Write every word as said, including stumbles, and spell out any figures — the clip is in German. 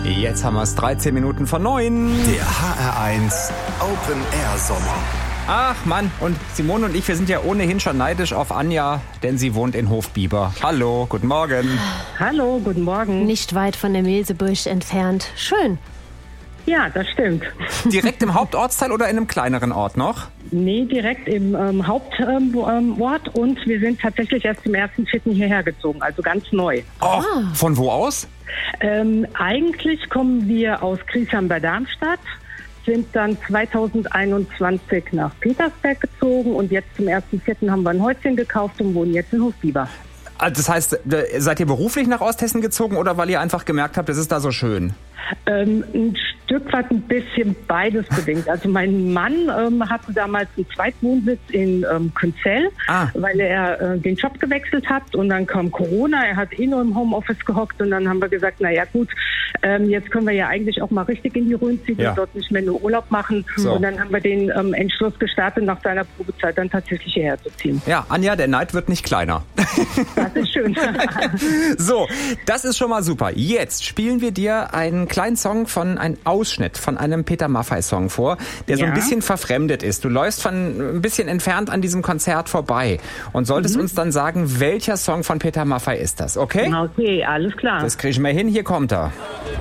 Jetzt haben wir es dreizehn Minuten vor neun. Der H R eins Open Air Sommer. Ach Mann, und Simone und ich, wir sind ja ohnehin schon neidisch auf Anja, denn sie wohnt in Hofbieber. Hallo, guten Morgen. Hallo, guten Morgen. Nicht weit von der Milsebusch entfernt. Schön. Ja, das stimmt. Direkt im Hauptortsteil oder in einem kleineren Ort noch? Nee, direkt im ähm, Hauptort ähm, und wir sind tatsächlich erst zum ersten Vierten hierher gezogen, also ganz neu. Oh, ah. Von wo aus? Ähm, eigentlich kommen wir aus Griesheim bei Darmstadt, sind dann zweitausendeinundzwanzig nach Petersberg gezogen und jetzt zum ersten Vierten haben wir ein Häuschen gekauft und wohnen jetzt in Hofbieber. Also das heißt, seid ihr beruflich nach Osthessen gezogen oder weil ihr einfach gemerkt habt, es ist da so schön? Ähm, ein Stück weit ein bisschen beides bedingt. Also mein Mann ähm, hatte damals einen Zweitwohnsitz in ähm, Künzell, ah. weil er äh, den Job gewechselt hat und dann kam Corona, er hat eh nur im Homeoffice gehockt und dann haben wir gesagt, naja gut, ähm, jetzt können wir ja eigentlich auch mal richtig in die Rhön ziehen ja. und dort nicht mehr nur Urlaub machen so. Und dann haben wir den ähm, Entschluss gestartet, nach seiner Probezeit dann tatsächlich hierher zu ziehen. Ja, Anja, der Neid wird nicht kleiner. Das ist schön. So, das ist schon mal super. Jetzt spielen wir dir einen kleinen Song von, einen Ausschnitt von einem Peter Maffay-Song vor, der so ja. ein bisschen verfremdet ist. Du läufst von ein bisschen entfernt an diesem Konzert vorbei und solltest mhm. uns dann sagen, welcher Song von Peter Maffay ist das, okay? Okay, alles klar. Das kriegen wir hin, hier kommt er.